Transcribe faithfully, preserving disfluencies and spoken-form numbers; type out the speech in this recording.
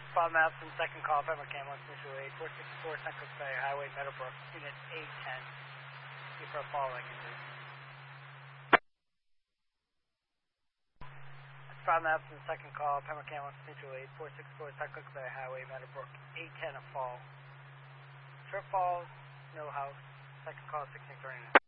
File maps and second call, Pembroke Ambulance, Mutual Aid, four sixty-four Central Bay Highway, Meadowbrook, Unit A ten. Thank you for following. File maps and second call, Pembroke Ambulance, Mutual Aid, four sixty-four Central Bay Highway, Meadowbrook, A ten, a fall. Trip falls, no house, second call, sixteen thirty-nine.